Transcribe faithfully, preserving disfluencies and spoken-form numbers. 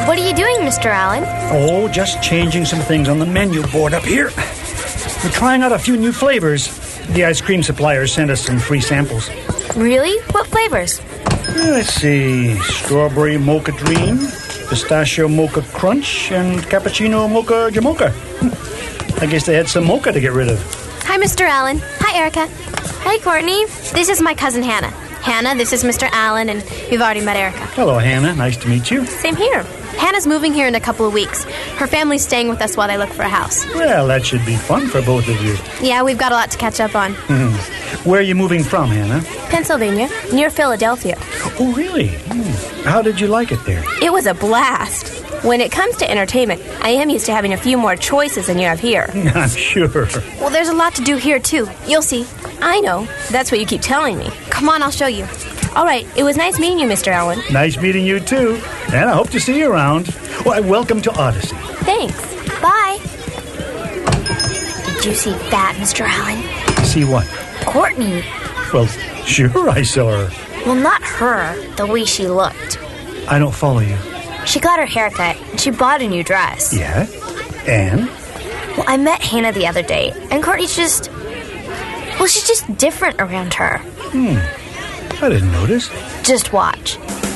What are you doing, Mister Allen? Oh, just changing some things on the menu board up here. We're trying out a few new flavors. The ice cream supplier sent us some free samples. Really? What flavors? Let's see. Strawberry Mocha Dream, Pistachio Mocha Crunch, and Cappuccino Mocha Jamocha. I guess they had some mocha to get rid of. Hi, Mister Allen. Hi, Erica. Hi, Courtney. This is my cousin Hannah. Hannah, this is Mister Allen, and you've already met Erica. Hello, Hannah. Nice to meet you. Same here. Hannah's moving here in a couple of weeks. Her family's staying with us while they look for a house. Well, that should be fun for both of you. Yeah, we've got a lot to catch up on. Where are you moving from, Hannah? Pennsylvania, near Philadelphia. Oh, really? Hmm. How did you like it there? It was a blast. When it comes to entertainment, I am used to having a few more choices than you have here. I'm sure. Well, there's a lot to do here, too. You'll see. I know. That's what you keep telling me. Come on, I'll show you. All right, it was nice meeting you, Mister Allen. Nice meeting you, too. And I hope to see you around. Well, welcome to Odyssey. Thanks. Bye. Did you see that, Mister Allen? See what? Courtney. Well, sure I saw her. Well, not her, the way she looked. I don't follow you. She got her hair cut, and she bought a new dress. Yeah? And? Well, I met Hannah the other day, and Courtney's just... Well, she's just different around her. Hmm. I didn't notice. Just watch.